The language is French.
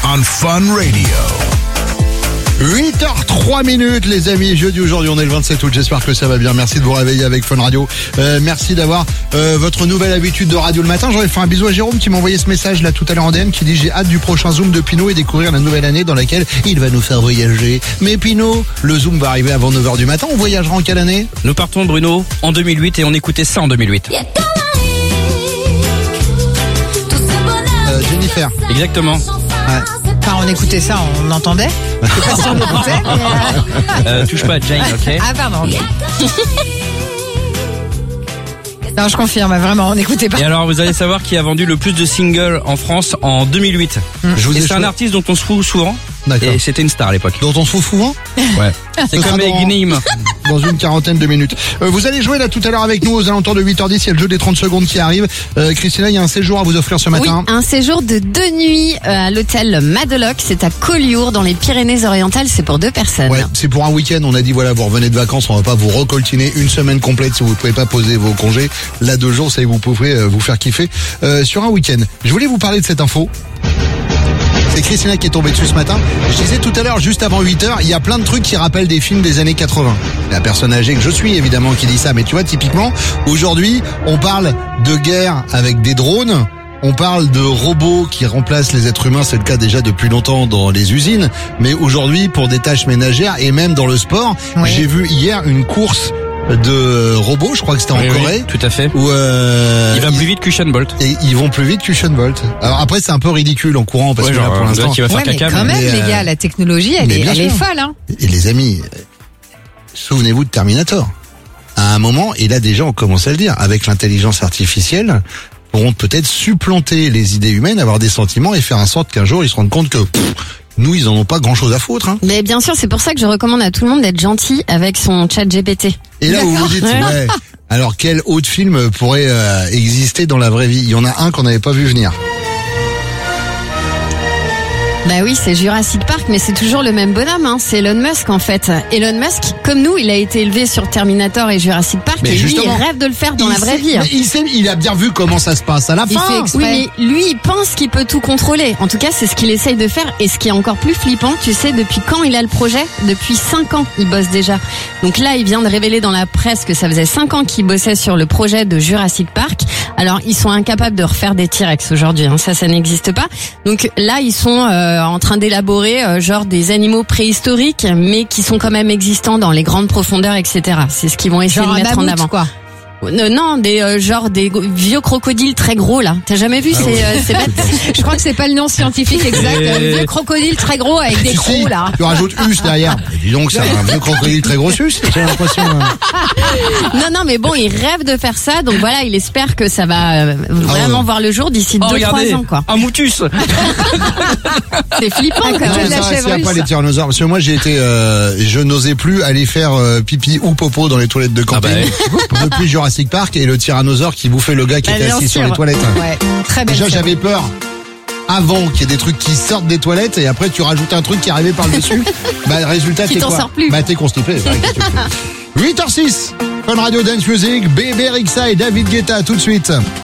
on Fun Radio. 8h03 les amis, jeudi aujourd'hui, on est le 27 août, j'espère que ça va bien, merci de vous réveiller avec Fun Radio, merci d'avoir votre nouvelle habitude de radio le matin. J'aurais fait un bisou à Jérôme qui m'a envoyé ce message là tout à l'heure en DM qui dit j'ai hâte du prochain Zoom de Pinot et découvrir la nouvelle année dans laquelle il va nous faire voyager. Mais Pinot, le Zoom va arriver avant 9h du matin, on voyagera en quelle année? Nous partons Bruno en 2008 et on écoutait ça en 2008. Jennifer. Exactement. Ouais. Enfin, on écoutait ça, on entendait. Je sais pas si on écoutait, mais Touche pas à Jane, ok? Ah, pardon. Non, je confirme, vraiment, on n'écoutait pas. Et alors, vous allez savoir qui a vendu le plus de singles en France en 2008. Je vous ai C'est un artiste dont on se fout souvent. D'accord. Et c'était une star à l'époque. Dont on se fout souvent? Ouais. C'est Ce sera comme dans- Gnime. Dans une quarantaine de minutes. Vous allez jouer là tout à l'heure avec nous aux alentours de 8h10, il y a le jeu des 30 secondes qui arrive. Christina, il y a un séjour à vous offrir ce matin. Oui, un séjour de 2 nuits à l'hôtel Madeloc, c'est à Collioure dans les Pyrénées-Orientales, c'est pour 2 personnes. Ouais, c'est pour un week-end, on a dit voilà, vous revenez de vacances, on va pas vous recoltiner une semaine complète si vous ne pouvez pas poser vos congés. Là, 2 jours, ça vous pouvez vous faire kiffer sur un week-end. Je voulais vous parler de cette info. C'est Christina qui est tombée dessus ce matin. Je disais tout à l'heure, juste avant 8h, il y a plein de trucs qui rappellent des films des années 80. La personne âgée que je suis, évidemment, qui dit ça. Mais tu vois, typiquement, aujourd'hui, on parle de guerre avec des drones. On parle de robots qui remplacent les êtres humains. C'est le cas déjà depuis longtemps dans les usines. Mais aujourd'hui, pour des tâches ménagères et même dans le sport, Oui. j'ai vu hier une course de robots, je crois que c'était en Oui, Corée. tout à fait. Où, Il va plus vite qu'Usain Bolt. et ils vont plus vite qu'Usain Bolt. Alors après, c'est un peu ridicule en courant parce Ouais, que là, genre, pour l'instant. qui va faire Ouais, mais caca. quand même, mais, les gars, la technologie, elle mais bien est sûr. folle, hein. Et les amis, souvenez-vous de Terminator. À un moment, et là déjà on commence à le dire, avec l'intelligence artificielle, pourront peut-être supplanter les idées humaines, avoir des sentiments et faire en sorte qu'un jour ils se rendent compte que nous, ils en ont pas grand-chose à foutre. Hein. Mais bien sûr, c'est pour ça que je recommande à tout le monde d'être gentil avec son chat GPT. Et là, vous vous dites, ouais, alors quel autre film pourrait exister dans la vraie vie? Il y en a un qu'on n'avait pas vu venir. Bah oui, c'est Jurassic Park, mais c'est toujours le même bonhomme, hein. C'est Elon Musk en fait. Elon Musk, comme nous, il a été élevé sur Terminator et Jurassic Park, Mais et lui, il justement, rêve de le faire dans Il la vraie sait- vie. hein. mais il a bien vu comment ça se passe à la Il fin. fait exprès. Oui, mais lui, il pense qu'il peut tout contrôler. En tout cas, c'est ce qu'il essaye de faire. Et ce qui est encore plus flippant, tu sais, depuis quand il a le projet? Depuis 5 ans, il bosse déjà. Donc là, il vient de révéler dans la presse que ça faisait 5 ans qu'il bossait sur le projet de Jurassic Park. Alors, ils sont incapables de refaire des T-Rex aujourd'hui. Hein. Ça n'existe pas. Donc là, ils sont en train d'élaborer genre des animaux préhistoriques, mais qui sont quand même existants dans les grandes profondeurs, etc. C'est ce qu'ils vont essayer Genre de un mettre en mammouth, avant. quoi. Non, des genre des vieux crocodiles très gros là. T'as jamais vu ces bêtes? Je crois que c'est pas le nom scientifique exact. Et- Un vieux crocodile très gros avec des Si, crocs, là. tu rajoutes us derrière. Mais dis donc, c'est un vieux crocodile très gros sus, j'ai l'impression. Hein. Non, mais bon, il rêve de faire ça, donc voilà, il espère que ça va vraiment ouais. voir le jour d'ici Oh, 2-3 regardez, ans, quoi. un moutus. C'est flippant quand Ouais, même. de la Ça, c'est chèvreuse. pas les tyrannosaures. Parce que moi, j'ai été, je n'osais plus aller faire pipi ou popo dans les toilettes de camping. Depuis Jurassic Park et le tyrannosaure qui bouffait le gars qui Bah, était bien assis sur sûr. les toilettes. Ouais, très belle Déjà, scène. j'avais peur avant qu'il y ait des trucs qui sortent des toilettes et après tu rajoutes un truc qui arrivait par le dessus. Bah, le résultat, Qui t'es t'en quoi? sort plus. Bah, t'es constipé. Ouais, qu'est-ce que tu veux. 8h06. Fun Radio Dance Music, Bébé Rixa et David Guetta tout de suite.